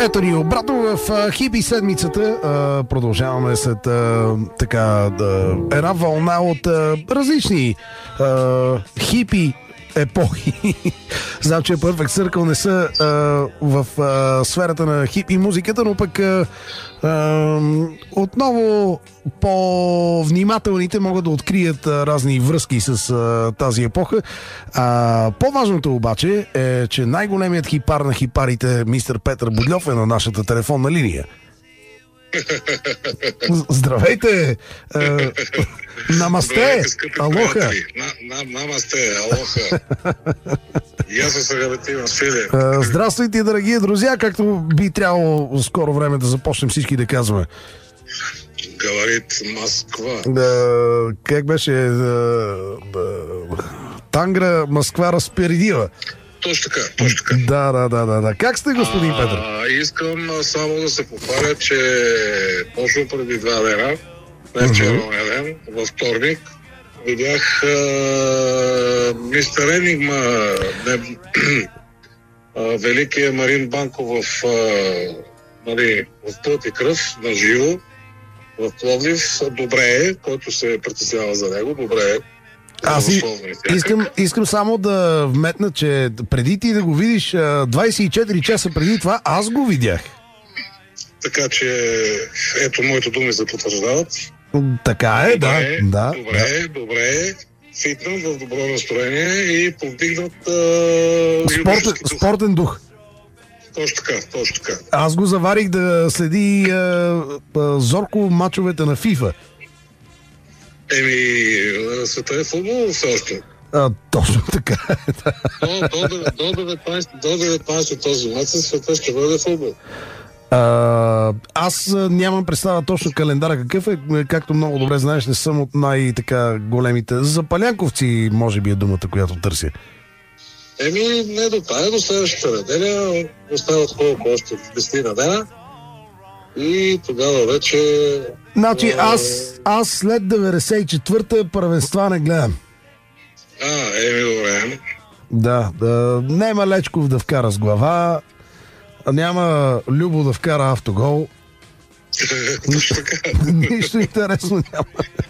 Ето ни обратно в хипи седмицата. Продължаваме след една вълна от различни хипи епохи. Знам, че Perfect Circle не са в сферата на хипи музиката, но пък отново по-внимателните могат да открият разни връзки с тази епоха. По-важното обаче е, че най-големият хипар на хипарите, мистер Петър Бодльов, е на нашата телефонна линия. Здравейте! Намасте! Алоха! Намасте! Алоха! И аз се съгадативам с Филе. Здравствуйте, драги друзья! Както би трябвало в скоро време да започнем всички да казваме. Говорит Москва. Как беше? Тангра, Москва разпередила. Точно така. Да. Как сте, господин Петър? Искам само да се похваля, че точно преди 2 дена, не вчера, ден, във вторник, видях мистер Енигма, великия Марин Банков в плът и кръв, на живо, в Пловдив. Добре е, който се притеснява за него, добре е. Аз искам само да вметна, че преди ти да го видиш 24 часа преди това, аз го видях. Така че ето моите думи за потвърждават. Така е, добре. Фитнат в добро настроение и повдигнат спортен дух. Точно така. Аз го заварих да следи зорко мачовете на FIFA. Света е футбол все още. Точно така. До 19 този месец света ще бъде футбол. Аз нямам представа точно календара какъв е. Както много добре знаеш, не съм от най-така големите. Запалянковци, може би е думата, която търся. Не до тая, до следващата неделя. Остават колко още 10 дена. И тогава вече... Значи аз след 94-та първенства не гледам. Добре. Да. Няма Лечков да вкара с глава, няма Любо да вкара автогол. Нищо интересно няма.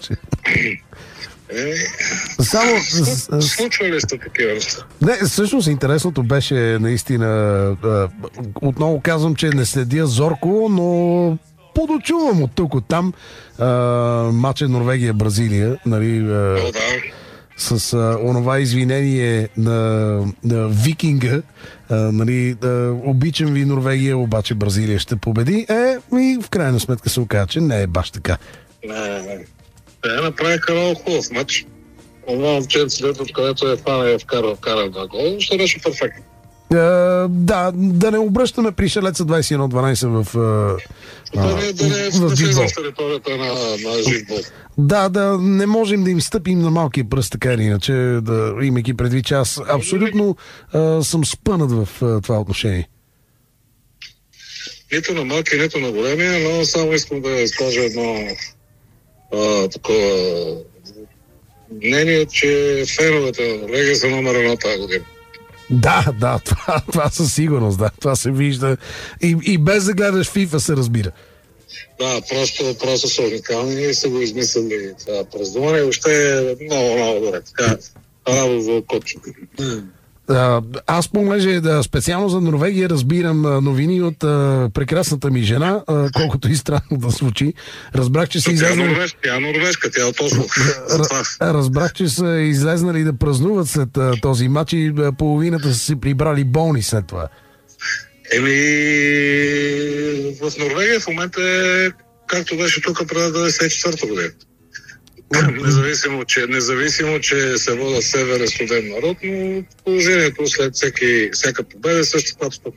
Случва ли сте такива неща? Не, всъщност интересното беше наистина, отново казвам, че не следя зорко, но подочувам от тук, от там матча Норвегия-Бразилия, нали, с онова извинение на викинга, нали, обичам ви Норвегия, обаче Бразилия ще победи. И в крайна сметка се оказа, че не е баш така. Направиха много хубав матч. Това момченце, откъдето е вкарал на гол, ще беше перфектно. Да не обръщаме пришелеца 21-12 в влизам в територията на живбол. Да, не можем да им стъпим на малкия пръст, така или иначе, имайки предвид, че аз абсолютно съм спънат в това отношение. Нито на малки, нито на големия, но само искам да изкажа едно такова мнение, че феновете на Норвегия са номер 1 тази година. Да, това със сигурност, да, това се вижда и без да гледаш FIFA се разбира. Да, просто са уникални и са го измислили това праздуване и още е много добре. Така, работа за окото. Аз понеже специално за Норвегия разбирам новини от прекрасната ми жена, колкото и странно да звучи. Разбрах, че са излезнали... Тя е норвежка, тя е точно. Разбрах, че са излезнали да празнуват след този матч и половината са си прибрали болни след това. В Норвегия в момента е както беше тук преди 94-та година. Независимо, че се вода север е студен народ, но положението след всяка победа е също каквато тук.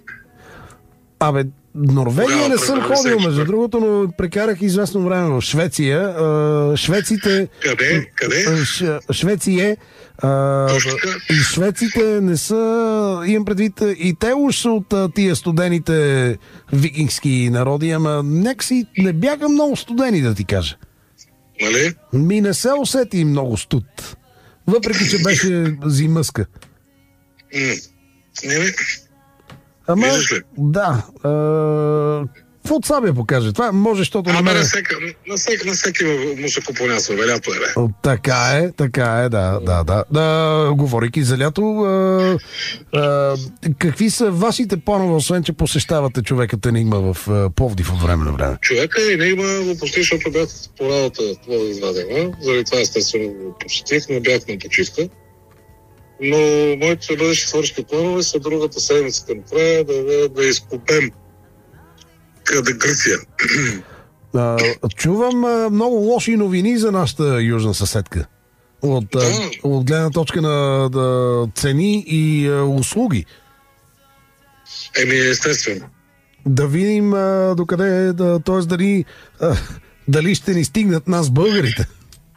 Норвегия не съм ходил, между другото, но прекарах известно време в Швеция. Швеците... Къде? Швеция. И шведците не са, имам предвид, и те уж са от тия студените викингски народи, ама някакси не бяха много студени, да ти кажа. Нали? Не се усети много студ. Въпреки, че беше зимъска. Ама, Виждаш ли? да. Какво от Сабия покаже? Това може, защото Ама намеря... на всеки му се купонясва, лято е, бе. Така е, да. Говорейки за лято, какви са вашите планове, освен че посещавате човекът Енигма в Пловдив от време на време? Човека Енигма го посетих, защото бях по работа в извадена. Заради това естествено го посетих, но бях на почивка. Но моите бъдещи творчески планове са другата седмица към края да изкупем къде Гърция. Чувам много лоши новини за нашата южна съседка. От гледна точка на цени и услуги. Естествено. Да видим докъде, т.е. дали ще ни стигнат нас българите.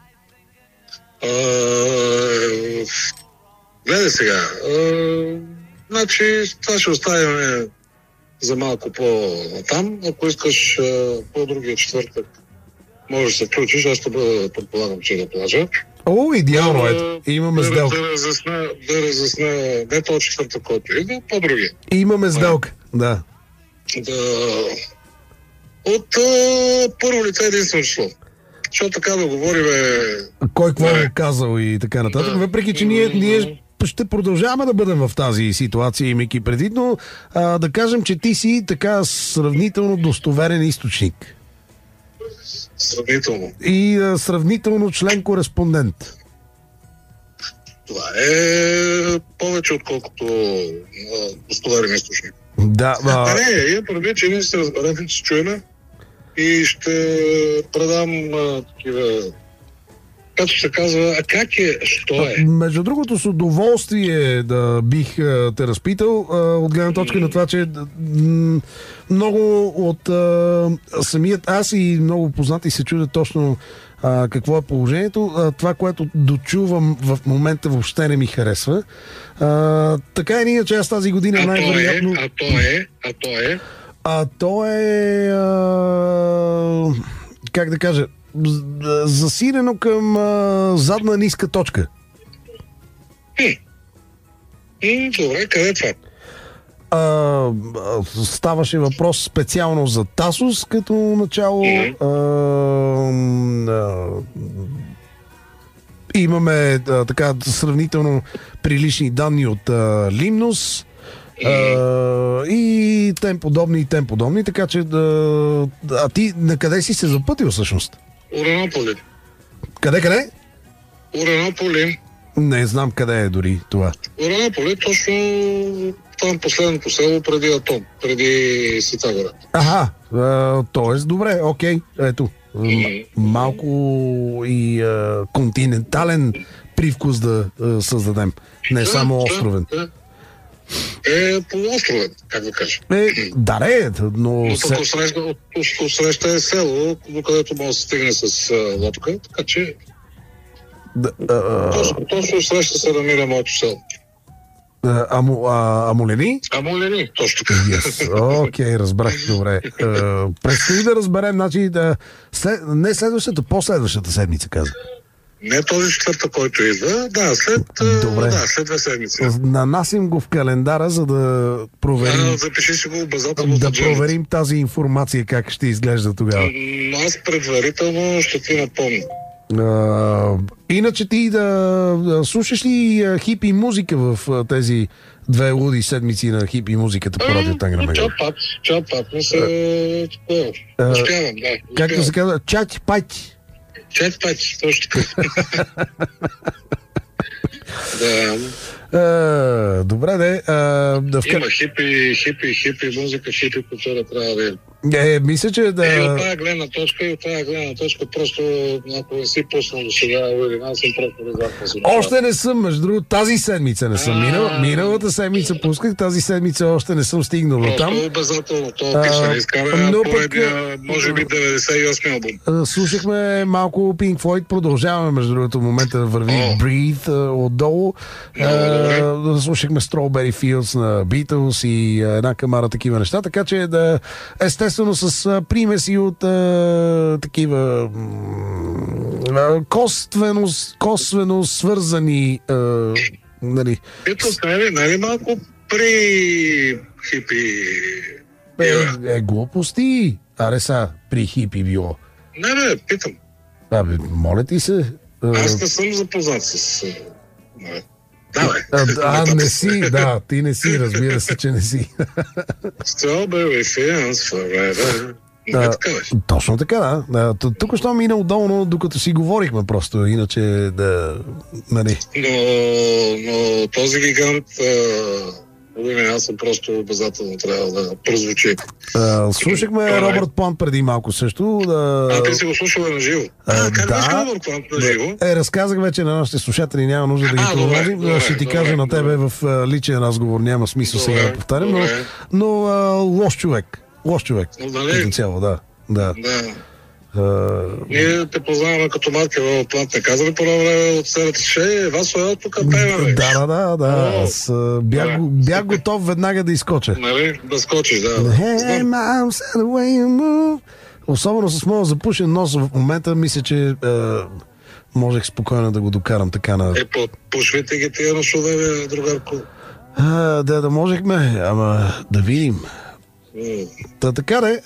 Гледай сега. Значи, това ще оставим за малко по-там. Ако искаш по-другия четвъртък, може да се включиш. Аз ще бъда, предполагам, че да плажа. Идеално е. Имаме сделка. Да разясна не този четвъртък, който идва, по-другия. Имаме сделка, да. От първо лице единствено число. Защото така да говорим... Кой какво е казал и така нататък. Въпреки, че ние ще продължаваме да бъдем в тази ситуация, имайки предвид, но да кажем, че ти си така сравнително достоверен източник. Сравнително. И сравнително член-кореспондент. Това е повече отколкото достоверен източник. Да, не, я предвид, че ние се разберем, че се чуеме и ще предам такива... Както се казва, а как е, що е? Между другото, с удоволствие да бих те разпитал, от гледна точка на това, че много от самият аз и много познати се чудят точно какво е положението. Това, което дочувам в момента, въобще не ми харесва. Така е ние, че аз тази година най-вероятно... А то е... как да кажа... засилено към задна ниска точка. Добре, къде е това? Ставаше въпрос специално за Тасос като начало. Имаме така сравнително прилични данни от Лимнос. И тем подобни, така че а ти на къде си се запътил всъщност? Уранополи. Къде? Уранополи. Не знам къде е дори това. Уранополи, точно там последното село преди Атон, преди Ситагора. Т.е. добре, окей, ето. Малко и континентален привкус да създадем. Не само островен. Полуостровен, как да кажа. Но среща е село, до където може да се стигне с лодка, така че точно среща се намира моето село. Амолени? Амолени, точно така. Окей, разбрах, добре. Предстои да разберем, значи, не следващата, последващата седмица, каза. Не този четвъртък, който идва, след 2 седмици. Нанасим го в календара, за да проверим. Запиши си го обязателно. Да проверим тази информация, как ще изглежда тогава. Аз предварително ще ти напомня. Иначе ти да слушаш ли хипи музика в тези 2 луди седмици на хипи музиката по радио Тангра Мега? Чат-пат, не се... Успявам, да. Както се казва, чат-пат. Чат-пат, точно така. Добре, има хипи музика, хипи култура трябва да има. Мисля, че и от тази гледна точка, просто ако не си пуснал до сега, аз съм просто резервен. Още не съм, между другото, тази седмица не съм. Миналата седмица пусках, тази седмица още не съм стигнал до там. Просто обязателно, това пише, изкара поредния, може би 98 албум. Слушахме малко Pink Floyd, продължаваме, между другото, в момента върви Breathe отдолу. Слушахме Strawberry Fields на Beatles и една камара такива неща, така че естествено с примеси от такива косвено свързани нали. Beatles не е малко При хипи... Глупости. Аре са, при хипи било. Не, питам. Моля ти се. Аз не съм запознат с... Не си, да, ти не си, разбира се, че не си. Strawberry fields forever. Точно така, да. Тук що мина удобно, докато си говорихме просто, иначе да... Нали. Но този гигант... аз съм просто обязателно трябва да прозвучи. Слушахме Робърт Плант преди малко също. Ти си го слушал на живо? Как беше Робърт Плант на живо? Разказах вече на нашите слушатели, няма нужда да ги продължим. Ще ти кажа на тебе в личен разговор, няма смисъл сега да повтарям, но лош човек. Лош човек. Като цяло, да. Ние те познаваме като марка Робърт Плант. Не казали по време от серията, че Васо тук пеме. Да. Аз бях готов веднага да изкоча. Нали? Да скочиш, да. Hey, mom, said the way you move. Особено с моя запушен нос в момента, мисля, че можех спокойно да го докарам така на... Пушвайте ги тия ношове, другарко. Да можехме, ама да видим. Така де.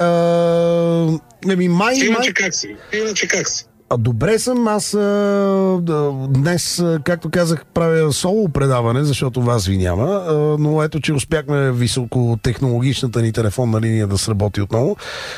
Иначе как си? Добре съм. Аз днес, както казах, правя соло предаване, защото вас ви няма, но ето, че успяхме високотехнологичната ни телефонна линия да сработи отново.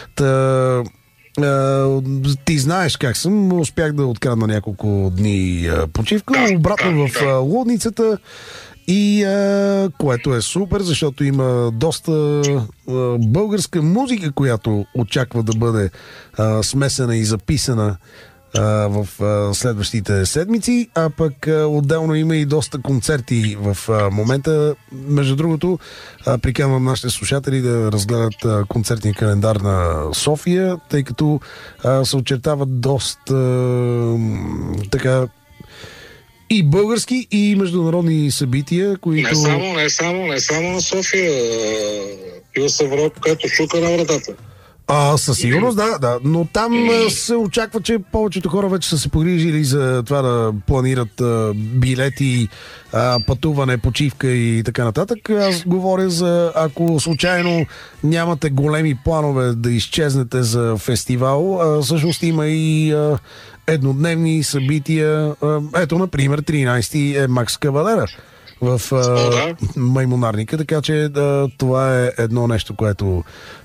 Ти знаеш как съм. Успях да открадна няколко дни почивка. Обратно в лудницата. И което е супер, защото има доста българска музика, която очаква да бъде смесена и записана в следващите седмици, а пък отделно има и доста концерти в момента. Между другото, приканвам нашите слушатели да разгледат концертния календар на София, тъй като се очертават доста така и български, и международни събития, които... Не само на София. Пил съм в Рок, като шука на вратата. Със сигурност, да. Но там се очаква, че повечето хора вече са се погрижили за това да планират билети, пътуване, почивка и така нататък. Аз говоря за, ако случайно нямате големи планове да изчезнете за фестивал, всъщност има и еднодневни събития. Ето, например, 13-ти е Макс Кавалера в Маймонарника, така че това е едно нещо, което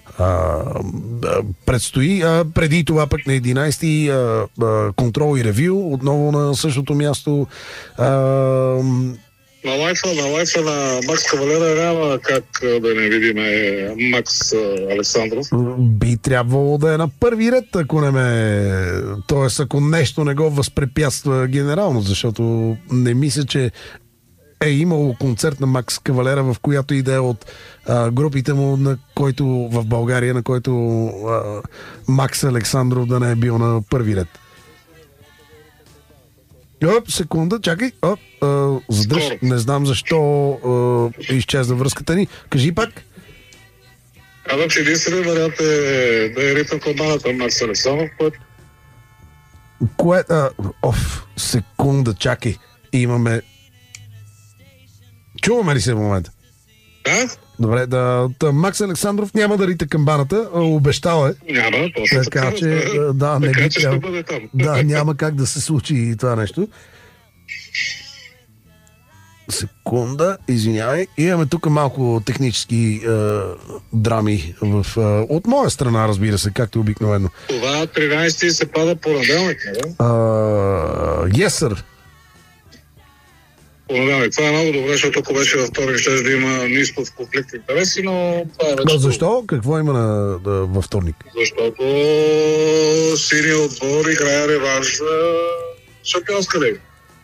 предстои. Преди това пък на 11-ти контрол и ревю, отново на същото място. На лайфа на Макс Кавалера няма как да не видим Макс Александров. Би трябвало да е на първи ред, ако не Тоест, ако нещо не го възпрепятства генерално, защото не мисля, че е имало концерт на Макс Кавалера, в която и да е от групите му, на който в България, на който Макс Александров да не е бил на първи ред. Секунда, чакай. Задръж. Не знам защо изчезна връзката ни. Кажи пак. Че единственият вариант е да е ритъм комбаната Макс Александров, секунда, чакай. Имаме... Чуваме ли се в момента? Да? Добре, Макс Александров няма да рита камбаната, обещал е. Няма, точно така. Че, не би трябвало. Да, няма как да се случи това нещо. Секунда, извинявай. Имаме тук малко технически драми от моя страна, разбира се, както обикновено. Това 13-ти се пада понеделник, не? Yes, sir. Това е много добре, защото ако беше във вторник, ще да има ниско в конфликт интереси, но това е вече... Защо? Какво има във вторник? Защото синия отбор играе реванш за шампионска лига.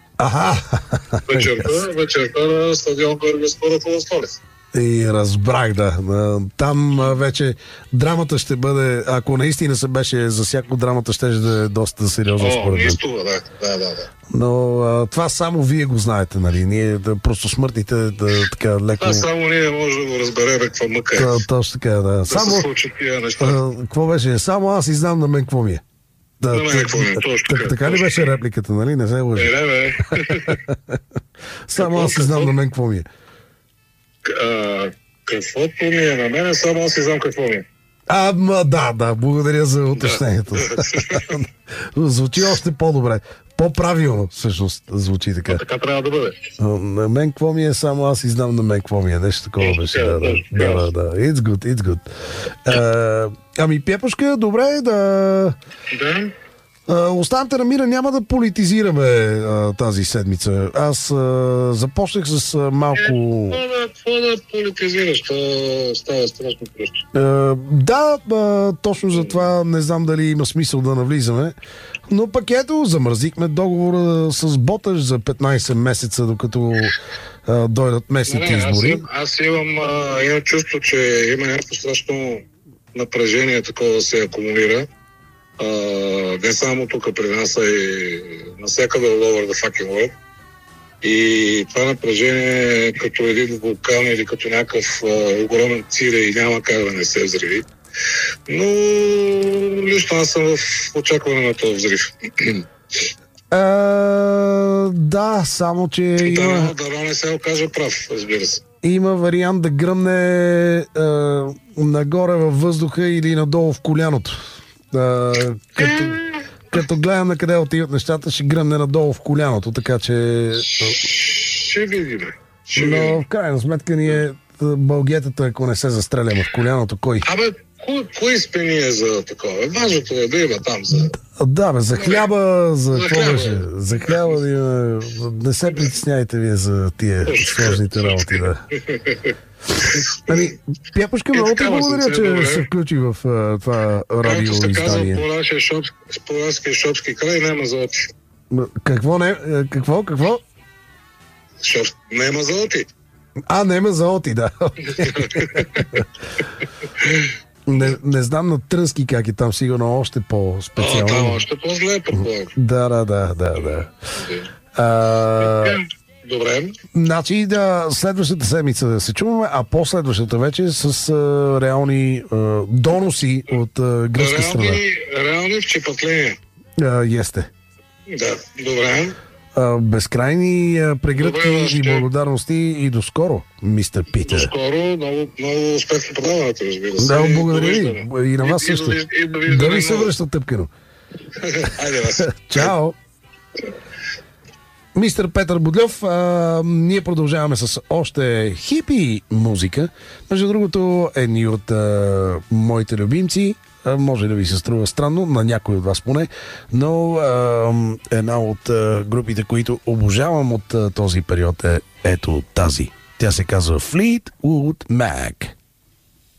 Вечерта на стадион Георги Споров в столица. И разбрах, да. Там вече драмата ще бъде, ако наистина се беше засяко, драмата ще е доста сериозно според мен. Да. Но това само вие го знаете, нали? Ние просто смъртните така леко... Това само ние може да го разберем каква мъка е. Точно така, да. Само се случат тия неща. Какво беше? Само аз и знам на мен какво ми е. Така ли беше репликата, нали? Не се лъжи. Не. Само аз и знам на мен какво ми е. Каквото ми е на мен, само аз и знам какво ми е. Да, благодаря за уточнението. Звучи още по-добре. По-правилно, всъщност, звучи така. Така трябва да бъде. На мен какво ми е, само аз и знам на мен какво ми е. Нещо такова беше. Да. It's good. Ами, Пепушка, добре, да... Останете на мира, няма да политизираме тази седмица. Аз започнах с малко... Какво да политизираш? Това става страшно просто. Точно за това не знам дали има смисъл да навлизаме. Но пък ето, замразихме договора с Боташ за 15 месеца, докато дойдат местните избори. Аз имам чувство, че има някакво страшно напрежение, такова се акумулира. Не само тук при нас, а и навсякъде all over the fucking world. И това напрежение е като един вулкан или като някакъв огромен цире и няма как да не се взриви. Но лично аз съм в очакване на този взрив. Да, само че има... Да не се окаже прав, разбира се. Има вариант да гръмне нагоре във въздуха или надолу в коляното. Като гледам на къде отиват нещата, ще гръмне надолу в коляното, така че... Ще видим. Но в крайна сметка ние бългетата, ако не се застреляме в коляното, кой? Кои сме ние за такова? Важното е да има там за... Да, за хляба, за какво беше? За хляба да има... Не се притесняйте вие за тия сложните работи, да. Ами, Пепушка, много ти благодаря, че се включи в това радио издание. По нашия шопски край няма золоти. Какво не? Какво? Нема золоти. Нема золоти, да. Не знам на Трънски как е там, сигурно още по-специално. Там още по-зле, предполагам. Да. Добре. Значи следващата седмица да се чуваме, а последващата вече с реални доноси от гръцка страна. Реални вчепатления. Есте. Да, добре. Безкрайни прегръдки и благодарности и до скоро, мистер Питер. До скоро, много успех в продаването, разбира се. Да, благодаря ви. И на вас също. Да ви се връща тъпкано. Айде вас. Чао. Мистер Петър Будлев, ние продължаваме с още хипи музика. Между другото, едни от моите любимци, може да ви се струва странно, на някой от вас поне, но една от групите, които обожавам от този период е ето тази. Тя се казва Fleetwood Mac.